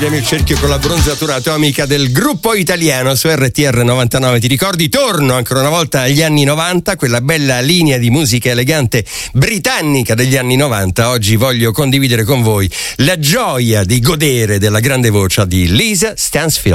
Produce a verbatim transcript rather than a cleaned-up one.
Il cerchio con la bronzatura atomica del gruppo italiano su R T R novantanove. Ti ricordi? Torno ancora una volta agli anni novanta, quella bella linea di musica elegante britannica degli anni novanta. Oggi voglio condividere con voi la gioia di godere della grande voce di Lisa Stansfield.